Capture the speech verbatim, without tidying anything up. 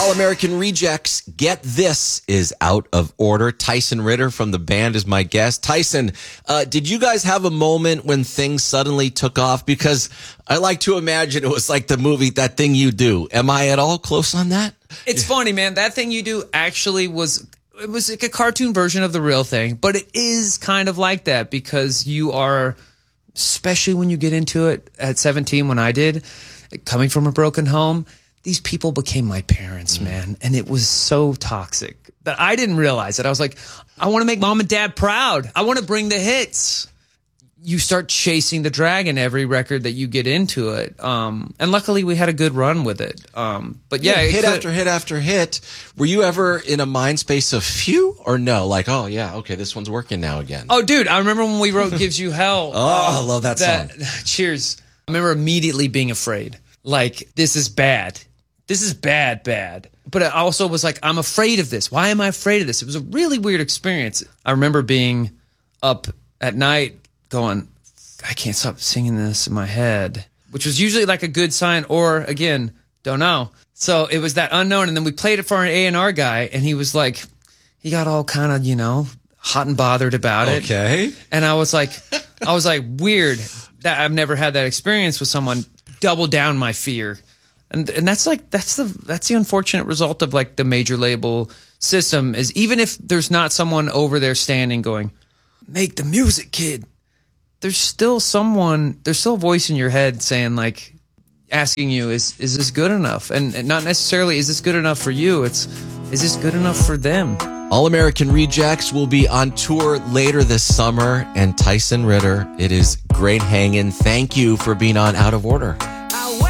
All American Rejects, Get This is out of order. Tyson Ritter from the band is my guest. Tyson, uh, did you guys have a moment when things suddenly took off? Because I like to imagine it was like the movie That Thing You Do. Am I at all close on that? It's funny, man. That Thing You Do actually was, it was like a cartoon version of the real thing, but it is kind of like that because you are, especially when you get into it at seventeen, when I did, coming from a broken home, these people became my parents, man. And it was so toxic that I didn't realize it. I was like, I want to make mom and dad proud. I want to bring the hits. You start chasing the dragon every record that you get into it. Um, and luckily we had a good run with it. Um, but yeah, yeah hit could, after hit after hit. Were you ever in a mind space of phew or no? Like, oh yeah, okay, this one's working now again. Oh dude, I remember when we wrote Gives You Hell. Oh, I love that, that song. Cheers. I remember immediately being afraid. Like, this is bad. This is bad, bad. But I also was like, I'm afraid of this. Why am I afraid of this? It was a really weird experience. I remember being up at night going, I can't stop singing this in my head, which was usually like a good sign or, again, don't know. So it was that unknown. And then we played it for an A and R guy, and he was like, he got all kind of, you know, hot and bothered about it. Okay. And I was like, I was like, weird that I've never had that experience with someone. Double down my fear. And and that's like that's the that's the unfortunate result of like the major label system is even if there's not someone over there standing going, make the music, kid, there's still someone, there's still a voice in your head saying like, asking you, is is this good enough? And, and not necessarily is this good enough for you, it's is this good enough for them? All American Rejects will be on tour later this summer, and Tyson Ritter, it is great hanging. Thank you for being on Out of Order.